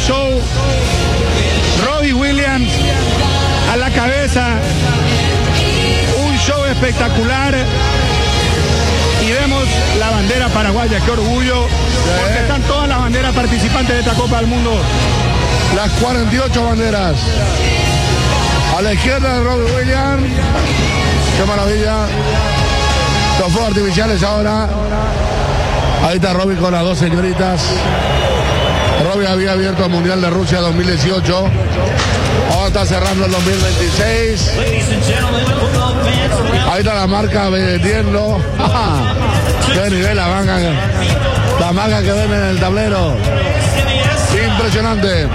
show. Robbie Williams a la cabeza. Un show espectacular. Y vemos la bandera paraguaya, qué orgullo, porque están todas las banderas participantes de esta Copa del Mundo. Las 48 banderas. A la izquierda de Robbie Williams. Qué maravilla. Los fuegos artificiales ahora. Ahí está Robbie con las dos señoritas. Robbie había abierto el Mundial de Rusia 2018. Ahora está cerrando el 2026. Ahí está la marca vendiendo. Qué nivel la manga que ven en el tablero. Impresionante.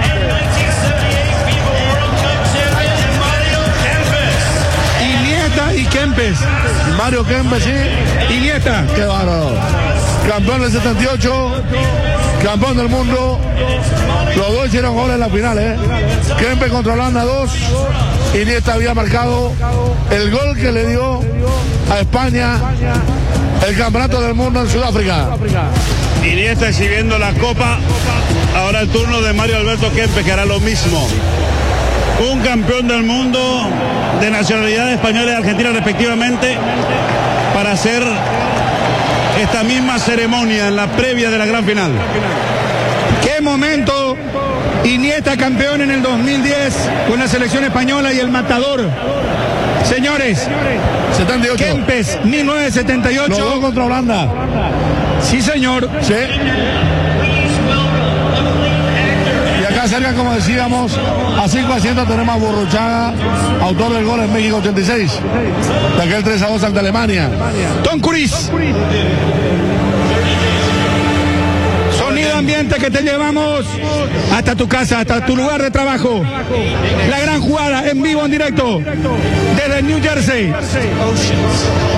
Iniesta y Kempes. Mario Kempes, sí. Iniesta. Qué bárbaro. Campeón del 78. Campeón del mundo. Los dos hicieron goles en la final, Kempes contra Holanda 2. Iniesta había marcado el gol que le dio a España el campeonato del mundo en Sudáfrica. Iniesta exhibiendo la copa. Ahora el turno de Mario Alberto Kempes, que hará lo mismo. Un campeón del mundo de nacionalidad española y argentina respectivamente, para hacer esta misma ceremonia en la previa de la gran final. ¡Qué momento! Iniesta campeón en el 2010 con la selección española y el matador. Señores, 78. Kempes, 1978. Los dos contra Holanda. Sí, señor. Sí. Y acá cerca, como decíamos, a 5-100 tenemos a Burruchaga, autor del gol en México 86. De aquel 3-2 ante Alemania. Tom Cruise. Sonido ambiente que te llevamos hasta tu casa, hasta tu lugar de trabajo. La gran jugada en vivo, en directo, desde New Jersey.